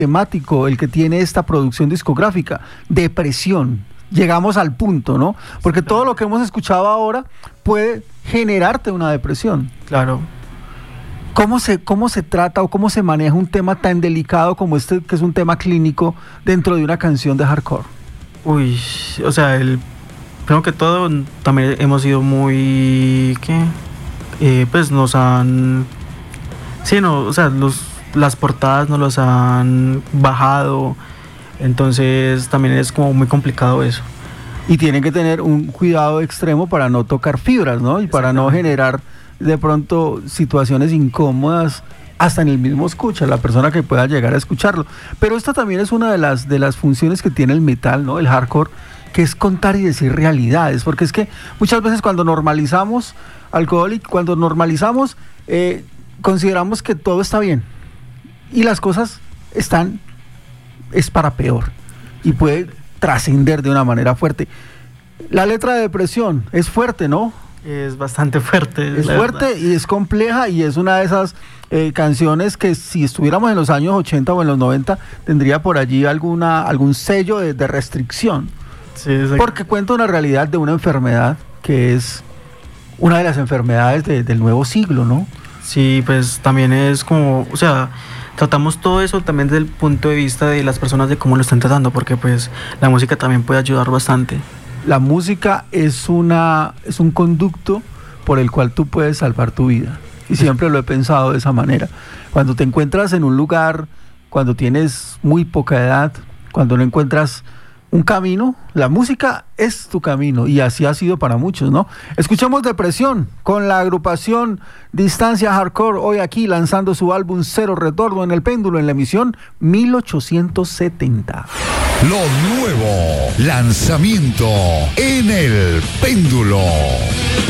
temático el que tiene esta producción discográfica, depresión. Llegamos al punto, ¿no? Porque todo lo que hemos escuchado ahora puede generarte una depresión. Claro. ¿Cómo se trata o cómo se maneja un tema tan delicado como este, que es un tema clínico, dentro de una canción de hardcore? Uy, o sea, primero que todo, también hemos sido muy... pues nos han... Sí, no, o sea, las portadas nos las han bajado, entonces también es como muy complicado eso. Y tienen que tener un cuidado extremo para no tocar fibras, ¿no? Y para no generar de pronto situaciones incómodas hasta en el mismo escucha, la persona que pueda llegar a escucharlo. Pero esta también es una de las funciones que tiene el metal, ¿no? El hardcore, que es contar y decir realidades, porque es que muchas veces cuando normalizamos alcohol y cuando normalizamos, consideramos que todo está bien y las cosas es para peor y puede trascender de una manera fuerte. La letra de Depresión es fuerte, ¿no? Es bastante fuerte. Es fuerte verdad. Y es compleja y es una de esas canciones que si estuviéramos en los años 80 o en los 90 tendría por allí algún sello de restricción. Sí, porque cuenta una realidad de una enfermedad que es una de las enfermedades del nuevo siglo, ¿no? Sí, pues también es como, o sea, tratamos todo eso también desde el punto de vista de las personas, de cómo lo están tratando, porque pues la música también puede ayudar bastante. La música es un conducto por el cual tú puedes salvar tu vida. Y siempre lo he pensado de esa manera. Cuando te encuentras en un lugar, cuando tienes muy poca edad, cuando no encuentras un camino, la música es tu camino, y así ha sido para muchos, ¿no? Escuchamos Depresión con la agrupación Distancia Hardcore, hoy aquí lanzando su álbum Cero Retorno en El Péndulo, en la emisión 1870. Lo nuevo, lanzamiento en El Péndulo.